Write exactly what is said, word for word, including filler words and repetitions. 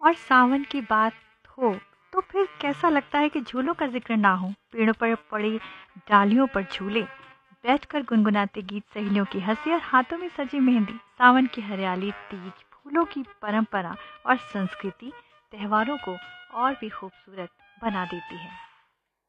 और सावन की बात हो तो फिर कैसा लगता है कि झूलों का जिक्र ना हो। पेड़ों पर पड़ी डालियों पर झूले, बैठकर गुनगुनाते गीत, सहेलियों की हंसी और हाथों में सजी मेहंदी। सावन की हरियाली, तीज, फूलों की परंपरा और संस्कृति त्योहारों को और भी खूबसूरत बना देती है।